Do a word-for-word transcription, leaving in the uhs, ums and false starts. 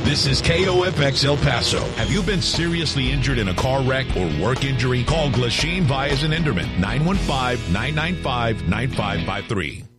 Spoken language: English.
This is K O F X El Paso. Have you been seriously injured in a car wreck or work injury? Call Glasheen Vyas and Enderman, nine one five, nine nine five, nine five five three.